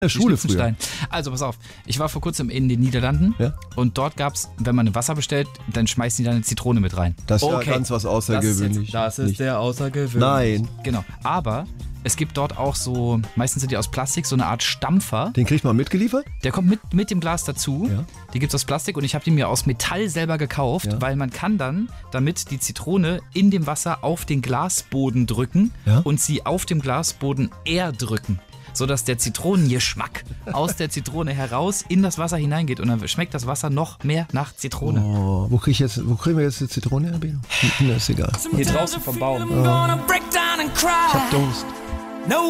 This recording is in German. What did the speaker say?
der Schule früher. Schnipsenstein. Also pass auf, ich war vor kurzem in den Niederlanden und dort gab's, wenn man ein Wasser bestellt, dann schmeißen die da eine Zitrone mit rein. Das ist ja ganz was Außergewöhnliches. Das ist sehr außergewöhnlich. Nein. Genau, aber es gibt dort auch so, meistens sind die aus Plastik, so eine Art Stampfer. Den kriegt man mitgeliefert? Der kommt mit dem Glas dazu. Ja. Die gibt's aus Plastik und ich habe die mir aus Metall selber gekauft, weil man kann dann damit die Zitrone in dem Wasser auf den Glasboden drücken und sie auf dem Glasboden erdrücken, sodass der Zitronengeschmack aus der Zitrone heraus in das Wasser hineingeht und dann schmeckt das Wasser noch mehr nach Zitrone. Oh, wo kriegen wir jetzt die Zitrone her, Bino? Ist egal. Hier draußen vom Baum. Ich hab Durst.